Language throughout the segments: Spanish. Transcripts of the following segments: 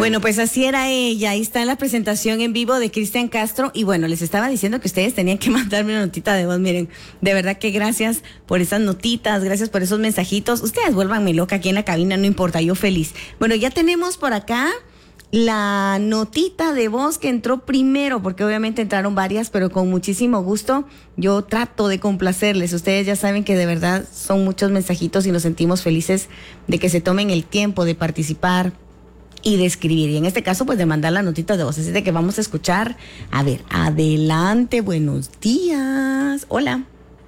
Bueno, pues así era ella. Ahí está la presentación en vivo de Cristian Castro. Y bueno, les estaba diciendo que ustedes tenían que mandarme una notita de voz. Miren, de verdad que gracias por esas notitas, gracias por esos mensajitos. Ustedes vuélvanme loca aquí en la cabina, no importa, yo feliz. Bueno, ya tenemos por acá la notita de voz que entró primero, porque obviamente entraron varias, pero con muchísimo gusto yo trato de complacerles. Ustedes ya saben que de verdad son muchos mensajitos y nos sentimos felices de que se tomen el tiempo de participar y de escribir, y en este caso pues de mandar la notita de voz, así de que vamos a escuchar. A ver, adelante, buenos días. Hola.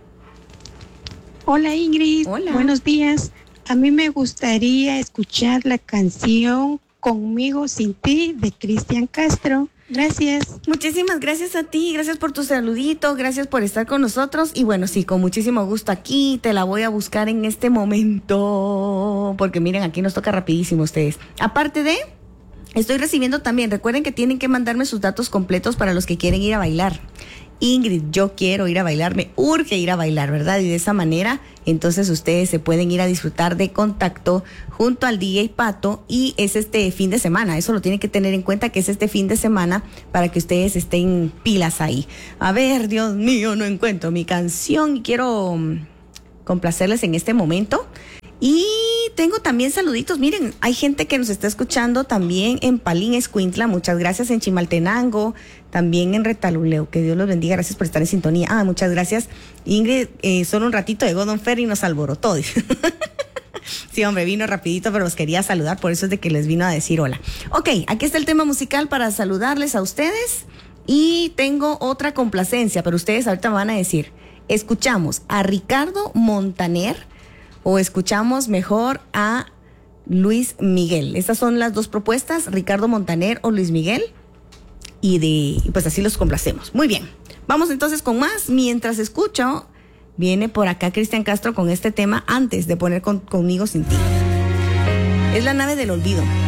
Hola Ingrid. Hola. Buenos días. A mí me gustaría escuchar la canción Conmigo sin ti de Cristian Castro. Gracias. Muchísimas gracias a ti, gracias por tu saludito, gracias por estar con nosotros. Y bueno, sí, con muchísimo gusto aquí, te la voy a buscar en este momento, porque miren, aquí nos toca rapidísimo ustedes. Aparte de, estoy recibiendo también, recuerden que tienen que mandarme sus datos completos para los que quieren ir a bailar. Ingrid, yo quiero ir a bailar, me urge ir a bailar, ¿verdad? Y de esa manera, entonces ustedes se pueden ir a disfrutar de Contacto junto al DJ Pato, y es este fin de semana. Eso lo tienen que tener en cuenta, que es este fin de semana, para que ustedes estén pilas ahí. A ver, Dios mío, no encuentro mi canción y quiero complacerles en este momento. Y tengo también saluditos. Miren, hay gente que nos está escuchando también en Palín, Escuintla. Muchas gracias. En Chimaltenango, también en Retaluleu. Que Dios los bendiga. Gracias por estar en sintonía. Muchas gracias. Ingrid, solo un ratito llegó Don Fer y nos alborotó. Sí, hombre, vino rapidito, pero los quería saludar. Por eso es de que les vino a decir hola. Ok, aquí está el tema musical para saludarles a ustedes. Y tengo otra complacencia, pero ustedes ahorita me van a decir, ¿escuchamos a Ricardo Montaner o escuchamos mejor a Luis Miguel? Estas son las dos propuestas, Ricardo Montaner o Luis Miguel, y pues así los complacemos. Muy bien, vamos entonces con más. Mientras escucho, viene por acá Cristian Castro con este tema antes de poner Conmigo sin ti. Es La nave del olvido.